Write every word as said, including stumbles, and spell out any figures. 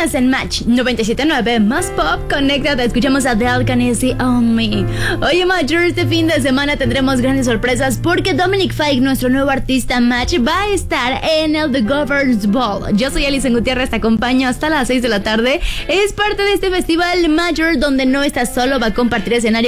Estás en Match noventa y siete punto nueve más pop. Conéctate, escuchamos a Adele con Easy On Me. Oye, Matcher, este fin de semana tendremos grandes sorpresas porque Dominic Fike, nuestro nuevo artista Match, va a estar en el The Governors Ball. Yo soy Alison Gutiérrez, te acompaño hasta las seis de la tarde. Es parte de este festival Matcher donde no estás solo, va a compartir escenario